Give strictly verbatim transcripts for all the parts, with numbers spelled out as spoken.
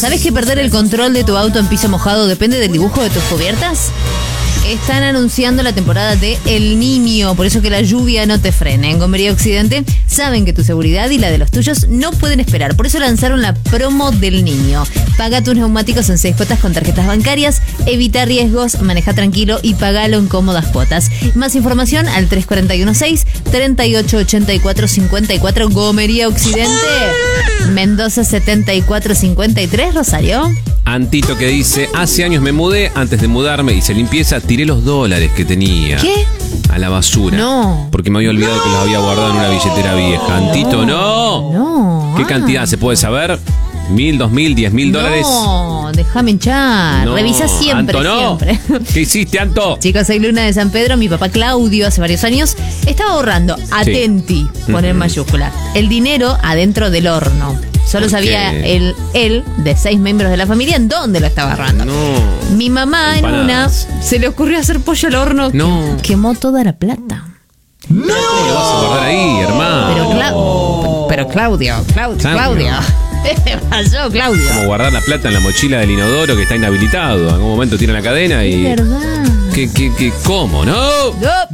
¿Sabés que perder el control de tu auto en piso mojado depende del dibujo de tus cubiertas? Están anunciando la temporada de El Niño, por eso que la lluvia no te frene. En Gomería Occidente saben que tu seguridad y la de los tuyos no pueden esperar. Por eso lanzaron la promo del Niño. Paga tus neumáticos en seis cuotas con tarjetas bancarias, evita riesgos, maneja tranquilo y pagalo en cómodas cuotas. Más información al tres cuatro uno seis, tres ocho ocho cuatro cinco cuatro. Gomería Occidente, Mendoza setenta y cuatro cincuenta y tres, Rosario. Antito que dice, hace años me mudé, antes de mudarme hice limpieza, tiré los dólares que tenía. ¿Qué? A la basura. No. Porque me había olvidado no. que los había guardado en una billetera vieja. Antito, no. No. ¿Qué ah. cantidad se puede saber? ¿Mil, dos mil, diez mil dólares? No, déjame hinchar. No. Revisa siempre, Anto, no. siempre. ¿Qué hiciste, Anto? Chicos, soy Luna de San Pedro. Mi papá Claudio, hace varios años, estaba ahorrando, atenti, Sí. poner Uh-huh. mayúscula, el dinero adentro del horno. Solo sabía Okay. él, él, de seis miembros de la familia, en dónde lo estaba ahorrando. No. Mi mamá, Empanadas. en una, se le ocurrió hacer pollo al horno. No. Quemó toda la plata. ¿Cómo lo vas a guardar ahí, hermano? Pero, Cla- pero Claudio, Claudio, Claudio. Claudio. ¿Qué pasó, Claudio? Como guardar la plata en la mochila del inodoro que está inhabilitado. En algún momento tiran la cadena y... Es verdad. ¿Qué, qué, qué? ¿Cómo? ¡No!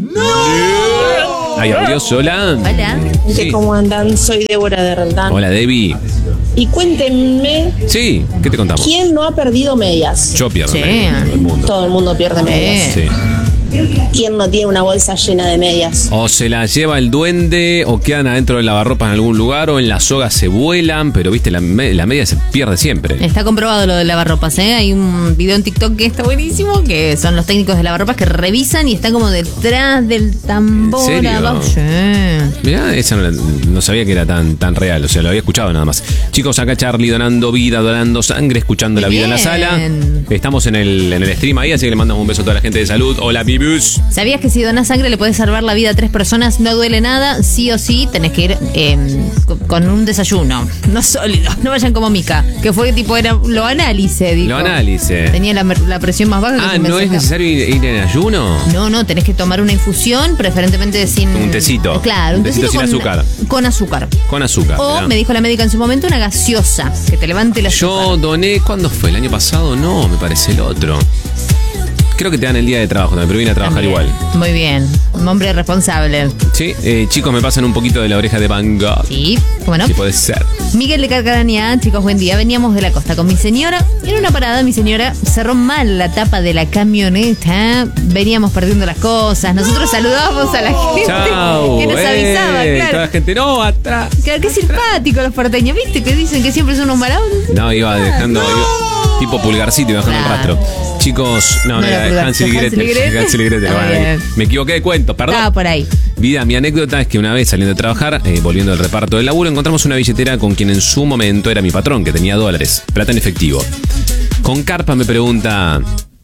No. Ay, abrió sola. Hola. Sí. ¿Cómo andan? Soy Débora de Roldán. Hola, Debbie. Y cuéntenme, Sí, ¿qué te contamos? ¿quién no ha perdido medias? Yo pierdo Sí. medio, todo el mundo. Todo el mundo pierde medias. Sí. ¿Quién no tiene una bolsa llena de medias? O se la lleva el duende, o quedan adentro del lavarropas en algún lugar, o en la soga se vuelan, pero viste, la, me- la media se pierde siempre. Está comprobado lo de lavarropas, ¿eh? Hay un video en TikTok que está buenísimo, que son los técnicos de lavarropas que revisan y están como detrás del tambor. ¿En serio? abajo. Sí. Mirá, esa no, la- no sabía que era tan, tan real, o sea, lo había escuchado nada más. Chicos, acá Charlie donando vida, donando sangre, escuchando la vida en la Bien. sala. Estamos en el, en el stream ahí, así que le mandamos un beso a toda la gente de salud. Hola, Bibus. ¿Sabías que si donas sangre le puedes salvar la vida a tres personas? No duele nada, sí o sí tenés que ir eh, con- con un desayuno, no sólido, no vayan como Mica, que fue tipo, era lo análisis, dijo. Lo análisis. Tenía la, la presión más baja que Ah, se me ¿no es saca. necesario ir, ir en ayuno? No, no, tenés que tomar una infusión, preferentemente sin... Un tecito. Claro, un, Un tecito sin con azúcar. Con azúcar. Con azúcar. O, mirá. me dijo la médica en su momento, una gaseosa, que te levante la Yo doné, ¿cuándo fue? ¿El año pasado? No, me parece el otro. Creo que te dan el día de trabajo también, pero vine a trabajar igual. Muy bien, un hombre responsable. Sí, eh, chicos, me pasan un poquito de la oreja de Van Gogh. Sí, ¿cómo no? Sí, puede ser. Miguel de Carcarañá, chicos, buen día. Veníamos de la costa con mi señora. En una parada, mi señora cerró mal la tapa de la camioneta. Veníamos perdiendo las cosas. Nosotros saludábamos a la gente Chau. que nos eh, avisaba, Toda claro. la gente, no, atrás. Claro, qué simpáticos los porteños, ¿viste? Que dicen que siempre son unos malos. No, iba dejando, iba- tipo pulgarcito, iba dejando Claro. un rastro. Chicos, no, No no, era era pulgar- Hansel y Hansel y Gretel. Gretel. Hansel y Gretel, Está bueno, bien. me equivoqué de cuento, perdón. Estaba por ahí. Vida, mi anécdota es que una vez saliendo de trabajar, eh, volviendo del reparto del laburo, encontramos una billetera con quien en su momento era mi patrón, que tenía dólares, plata en efectivo. Con carpa me pregunta,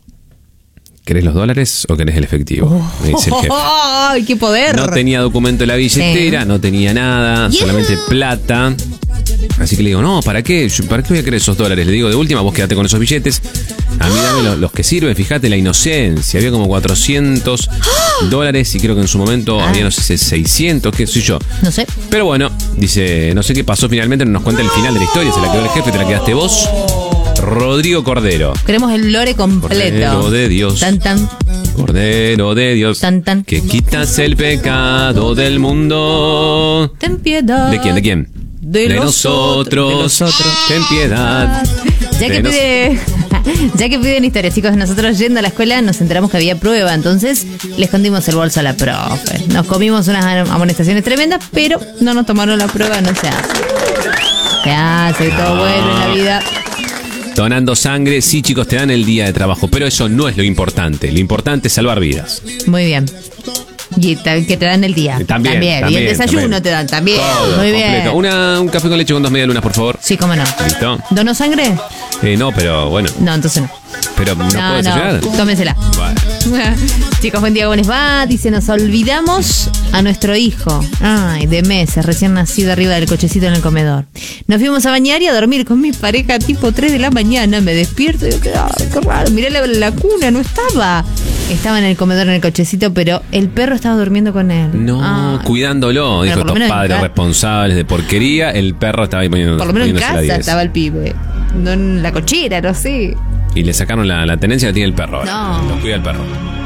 ¿querés los dólares o querés el efectivo? Me dice el jefe. ¡Ay, qué poder! No tenía documento en la billetera, Sí. no tenía nada, Yeah. solamente plata. Así que le digo, no, ¿para qué? Yo, ¿Para qué voy a querer esos dólares? Le digo, de última, vos quedate con esos billetes. A mí dame los, los que sirven, fíjate la inocencia. Había como cuatrocientos dólares y creo que en su momento Ah. había, no sé, seiscientos, qué sé yo. No sé. Pero bueno, dice, no sé qué pasó finalmente, no nos cuenta el final de la historia. Se la quedó el jefe, te la quedaste vos. Rodrigo Cordero. Queremos el lore completo. Cordero de Dios. Tan, tan. Cordero de Dios. Tan, tan. Que quitas el pecado del mundo. Ten piedad. ¿De quién? ¿De quién? De nosotros. nosotros. De nosotros. Ten piedad. Ya que De nos- pide, ya que piden historias, chicos, nosotros yendo a la escuela nos enteramos que había prueba, entonces le escondimos el bolso a la profe. Nos comimos unas amonestaciones tremendas, pero no nos tomaron la prueba, no se hace. Se hace, todo vuelve en la vida. Donando sangre, sí, chicos, te dan el día de trabajo, pero eso no es lo importante. Lo importante es salvar vidas. Muy bien. Y ta- que te dan el día. También, Y el también, desayuno también. te dan también. Todo, Muy bien. completo. Una, un café con leche con dos medialunas, por favor. Sí, cómo no. ¿Listo? ¿Donó sangre? Eh, no, pero bueno. No, entonces no. Pero no, puedo desayunar. Tómensela. Bueno. Chicos, buen día, ¿cómo les va? Dice, nos olvidamos a nuestro hijo. Ay, de meses, recién nacido arriba del cochecito en el comedor. Nos fuimos a bañar y a dormir con mi pareja tipo tres de la mañana. Me despierto y digo, qué, ay, qué raro. Miré la, la cuna, no estaba. Estaba en el comedor en el cochecito, pero el perro estaba durmiendo con él. No, Ay. cuidándolo, Bueno, dijo por lo estos menos en padres ca- responsables de porquería. El perro estaba ahí poniendo, Por lo menos en poniéndose la casa diez. estaba el pibe. no en la cochera, no sé. Y le sacaron la, la tenencia que tiene el perro ahora. No. Lo cuida el perro.